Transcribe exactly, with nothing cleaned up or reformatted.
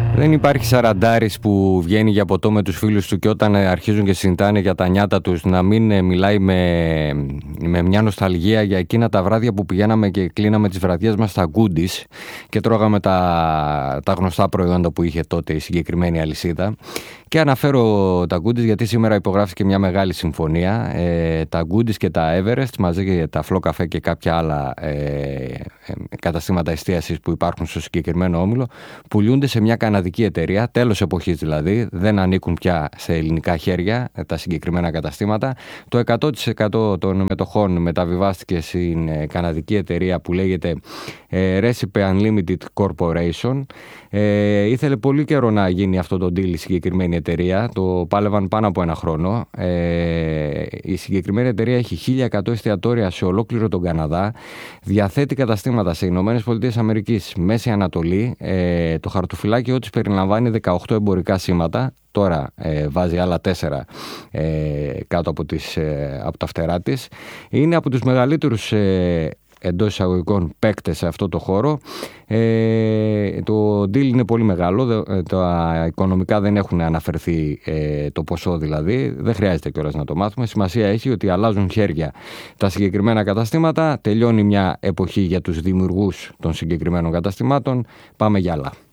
Δεν υπάρχει σαραντάρης που βγαίνει για ποτό με τους φίλους του και όταν αρχίζουν και συζητάνε για τα νιάτα τους να μην μιλάει με, με μια νοσταλγία για εκείνα τα βράδια που πηγαίναμε και κλείναμε τις βραδιές μας στα Goodies και τρώγαμε τα, τα γνωστά προϊόντα που είχε τότε η συγκεκριμένη αλυσίδα. Και αναφέρω τα Goodies γιατί σήμερα υπογράφηκε μια μεγάλη συμφωνία. Ε, τα Goodies και τα Everest μαζί και τα Φλό Καφέ και κάποια άλλα ε, ε, καταστήματα εστίασης που υπάρχουν στο συγκεκριμένο όμιλο πουλούνται σε μια καναδική εταιρεία, τέλος εποχής δηλαδή, δεν ανήκουν πια σε ελληνικά χέρια τα συγκεκριμένα καταστήματα. Το εκατό τοις εκατό των μετοχών μεταβιβάστηκε στην καναδική εταιρεία που λέγεται ε, Recipe Unlimited Corporation. Ε, ήθελε πολύ καιρό να γίνει αυτό το deal η συγκεκριμένη εταιρεία, το πάλευαν πάνω από ένα χρόνο. Ε, η συγκεκριμένη εταιρεία έχει χίλια εκατό εστιατόρια σε ολόκληρο τον Καναδά, διαθέτει καταστήματα σε Ηνωμένες Πολιτείες Αμερικής, Μέση Ανατολή, ε, το χαρτοφυλάκιό της περιλαμβάνει δεκαοκτώ εμπορικά σήματα, τώρα ε, βάζει άλλα τέσσερα ε, κάτω από, τις, ε, από τα φτερά της. Είναι από τους μεγαλύτερους ε, εντός εισαγωγικών παίκτες σε αυτό το χώρο. Ε, το deal είναι πολύ μεγάλο, τα οικονομικά δεν έχουν αναφερθεί, ε, το ποσό δηλαδή, δεν χρειάζεται κιόλας να το μάθουμε. Σημασία έχει ότι αλλάζουν χέρια τα συγκεκριμένα καταστήματα, τελειώνει μια εποχή για τους δημιουργούς των συγκεκριμένων καταστημάτων, πάμε για άλλα.